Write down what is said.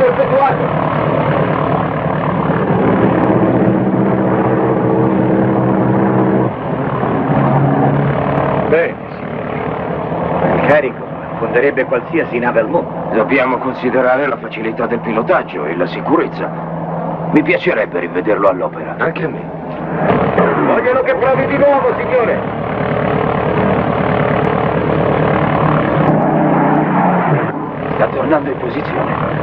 Pilotaggio effettuato. Bene, signore. Il carico affonderebbe qualsiasi nave al mondo. Dobbiamo considerare la facilità del pilotaggio e la sicurezza. Mi piacerebbe rivederlo all'opera. Anche a me. Vogliono che provi di nuovo, signore. Sta tornando in posizione.